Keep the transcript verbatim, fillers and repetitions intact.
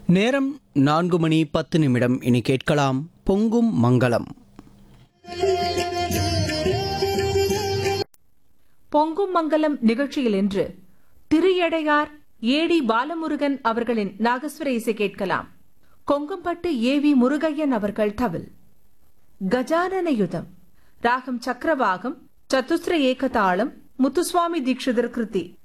நேரம் நான்கு மணி பத்து நிமிடம். இனி கேட்கலாம் பொங்கும் மங்களம். பொங்கும் மங்கலம் நிகழ்ச்சியில் இன்று திரு-எடையார் ஏடி பாலமுருகன் அவர்களின் நாகஸ்வர இசை கேட்கலாம். கொங்கம்பட்டு ஏ வி முருகையன் அவர்கள் தவில். கஜானன யுதம் ராகம் சக்கரவாகம், சத்துஸ்ர ஏகதாளம், முத்துசுவாமி தீட்சிதர் கிருதி.